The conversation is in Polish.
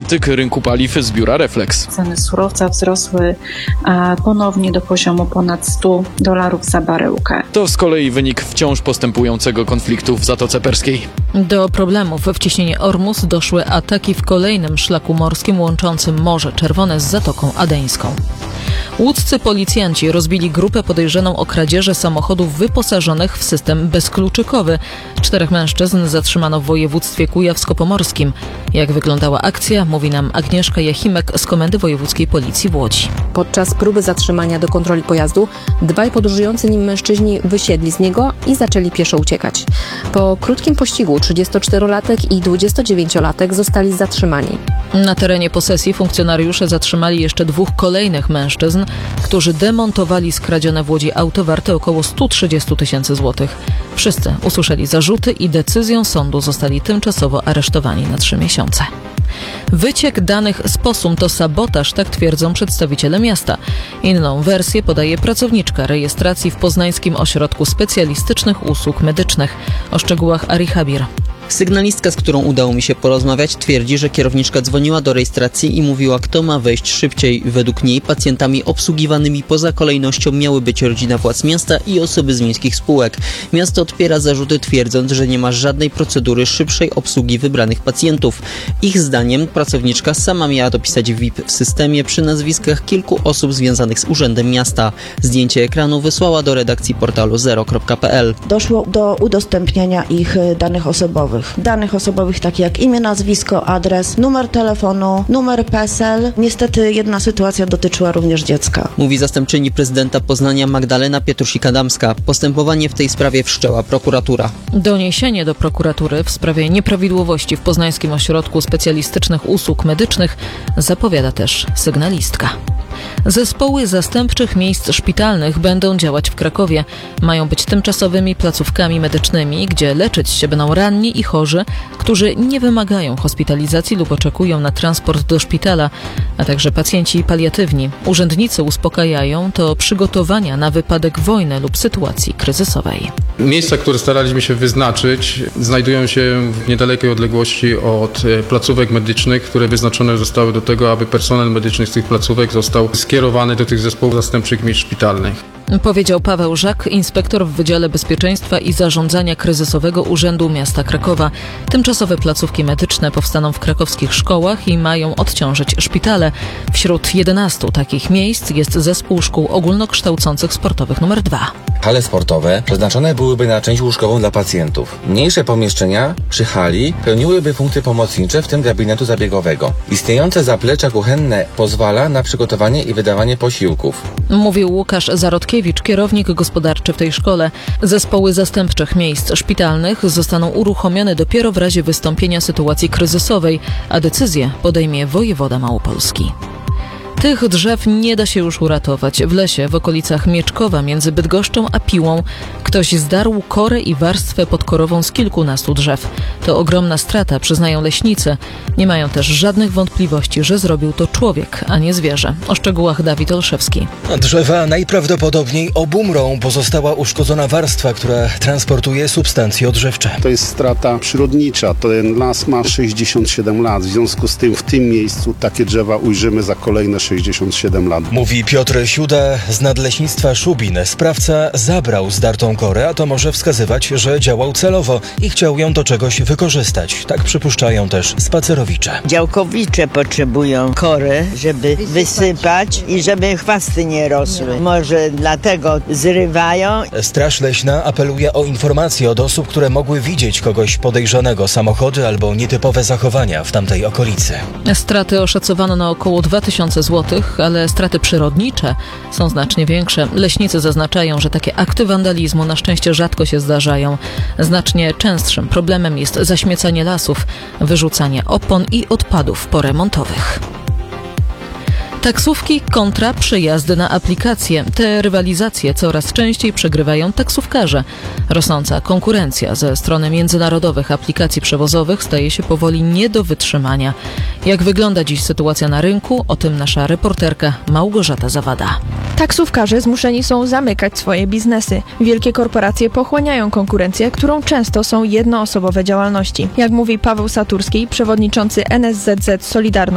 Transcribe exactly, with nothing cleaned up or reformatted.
analityk rynku paliw z biura Reflex. Ceny surowca wzrosły ponownie do poziomu ponad sto dolarów za baryłkę. To z kolei wynik wciąż postępującego konfliktu w Zatoce Perskiej. Do problemów w cieśninie Ormus doszły ataki w kolejnym szlaku morskim łączącym Morze Czerwone z Zatoką Adeńską. Łódzcy policjanci rozbili grupę podejrzaną o kradzieże samochodów wyposażonych w system bezkluczykowy. Czterech mężczyzn zatrzymano w województwie kujawsko-pomorskim. Jak wyglądała akcja, mówi nam Agnieszka Jachimek z Komendy Wojewódzkiej Policji w Łodzi. Podczas próby zatrzymania do kontroli pojazdu dwaj podróżujący nim mężczyźni wysiedli z niego i zaczęli pieszo uciekać. Po krótkim pościgu trzydziestoczterolatek i dwudziestodziewięciolatek zostali zatrzymani. Na terenie posesji funkcjonariusze zatrzymali jeszcze dwóch kolejnych mężczyzn, którzy demontowali skradzione w Łodzi auto warte około sto trzydzieści tysięcy złotych. Wszyscy usłyszeli zarzuty i decyzją sądu zostali tymczasowo aresztowani na trzy miesiące. Wyciek danych z posum to sabotaż, tak twierdzą przedstawiciele miasta. Inną wersję podaje pracowniczka rejestracji w Poznańskim Ośrodku Specjalistycznych Usług Medycznych. O szczegółach Ari Habir. Sygnalistka, z którą udało mi się porozmawiać, twierdzi, że kierowniczka dzwoniła do rejestracji i mówiła, kto ma wejść szybciej. Według niej pacjentami obsługiwanymi poza kolejnością miały być rodzina władz miasta i osoby z miejskich spółek. Miasto odpiera zarzuty, twierdząc, że nie ma żadnej procedury szybszej obsługi wybranych pacjentów. Ich zdaniem pracowniczka sama miała dopisać V I P w systemie przy nazwiskach kilku osób związanych z Urzędem Miasta. Zdjęcie ekranu wysłała do redakcji portalu zero kropka p l. Doszło do udostępniania ich danych osobowych. Danych osobowych takie jak imię, nazwisko, adres, numer telefonu, numer P E S E L. Niestety jedna sytuacja dotyczyła również dziecka. Mówi zastępczyni prezydenta Poznania Magdalena Pietrusik-Adamska. Postępowanie w tej sprawie wszczęła prokuratura. Doniesienie do prokuratury w sprawie nieprawidłowości w Poznańskim Ośrodku Specjalistycznych Usług Medycznych zapowiada też sygnalistka. Zespoły zastępczych miejsc szpitalnych będą działać w Krakowie. Mają być tymczasowymi placówkami medycznymi, gdzie leczyć się będą ranni i chorzy, którzy nie wymagają hospitalizacji lub oczekują na transport do szpitala, a także pacjenci paliatywni. Urzędnicy uspokajają to przygotowania na wypadek wojny lub sytuacji kryzysowej. Miejsca, które staraliśmy się wyznaczyć, znajdują się w niedalekiej odległości od placówek medycznych, które wyznaczone zostały do tego, aby personel medyczny z tych placówek został skierowany do tych zespołów zastępczych miejsc szpitalnych. Powiedział Paweł Żak, inspektor w Wydziale Bezpieczeństwa i Zarządzania Kryzysowego Urzędu Miasta Krakowa. Tymczasowe placówki medyczne powstaną w krakowskich szkołach i mają odciążyć szpitale. Wśród jedenastu takich miejsc jest zespół szkół ogólnokształcących sportowych numer dwa. Hale sportowe przeznaczone byłyby na część łóżkową dla pacjentów. Mniejsze pomieszczenia przy hali pełniłyby funkcje pomocnicze, w tym gabinetu zabiegowego. Istniejące zaplecze kuchenne pozwala na przygotowanie i wydawanie posiłków. Mówił Łukasz Zarodkiewicz, kierownik gospodarczy w tej szkole. Zespoły zastępczych miejsc szpitalnych zostaną uruchomione dopiero w razie wystąpienia sytuacji kryzysowej, a decyzję podejmie wojewoda małopolski. Tych drzew nie da się już uratować. W lesie w okolicach Mieczkowa między Bydgoszczą a Piłą ktoś zdarł korę i warstwę podkorową z kilkunastu drzew. To ogromna strata, przyznają leśnicy. Nie mają też żadnych wątpliwości, że zrobił to człowiek, a nie zwierzę. O szczegółach Dawid Olszewski. Drzewa najprawdopodobniej obumrą, bo została uszkodzona warstwa, która transportuje substancje odżywcze. To jest strata przyrodnicza. Ten las ma sześćdziesiąt siedem lat. W związku z tym w tym miejscu takie drzewa ujrzymy za kolejne sześćdziesiąt siedem lat. Mówi Piotr Siuda z Nadleśnictwa Szubin. Sprawca zabrał zdartą korę, a to może wskazywać, że działał celowo i chciał ją do czegoś wykorzystać. Tak przypuszczają też spacerowicze. Działkowicze potrzebują kory, żeby wysypać i żeby chwasty nie rosły. Może dlatego zrywają. Straż Leśna apeluje o informacje od osób, które mogły widzieć kogoś podejrzanego, samochody albo nietypowe zachowania w tamtej okolicy. Straty oszacowano na około dwa tysiące złotych, ale straty przyrodnicze są znacznie większe. Leśnicy zaznaczają, że takie akty wandalizmu na szczęście rzadko się zdarzają. Znacznie częstszym problemem jest zaśmiecanie lasów, wyrzucanie opon i odpadów poremontowych. Taksówki kontra przejazdy na aplikacje. Te rywalizacje coraz częściej przegrywają taksówkarze. Rosnąca konkurencja ze strony międzynarodowych aplikacji przewozowych staje się powoli nie do wytrzymania. Jak wygląda dziś sytuacja na rynku? O tym nasza reporterka Małgorzata Zawada. Taksówkarze zmuszeni są zamykać swoje biznesy. Wielkie korporacje pochłaniają konkurencję, którą często są jednoosobowe działalności. Jak mówi Paweł Saturski, przewodniczący N S Z Z Solidarność,